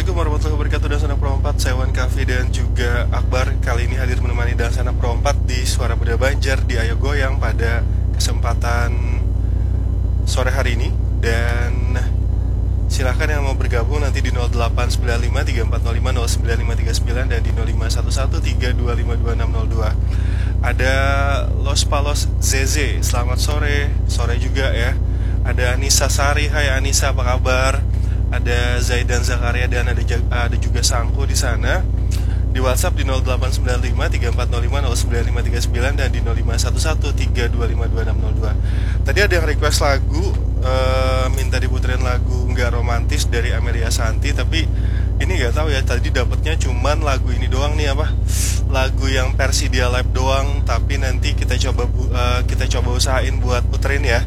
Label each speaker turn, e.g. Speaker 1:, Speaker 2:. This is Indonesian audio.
Speaker 1: Assalamualaikum warahmatullahi wabarakatuh dan Sanak Pro 4. Saya Wan Kafi dan juga Akbar kali ini hadir menemani dan Sanak Pro 4 di Suara Muda Banjar di Ayo Goyang pada kesempatan sore hari ini. Dan silahkan yang mau bergabung nanti di 0895 3405 09539 dan di 0511 3252 Ada Los Palos Zeze, selamat sore juga ya. Ada Anissa Sari, hai Anissa, apa kabar? Ada Zaidan Zakaria dan ada juga Sangku di sana. Di WhatsApp di 0895 3405 09539 dan di 0511 3252 Tadi ada yang request lagu, minta diputerin lagu nggak romantis dari Amelia Santi, tapi ini nggak tahu ya, tadi dapetnya cuman lagu ini doang nih, lagu yang versi dia live doang. Tapi nanti kita coba usahain buat puterin ya.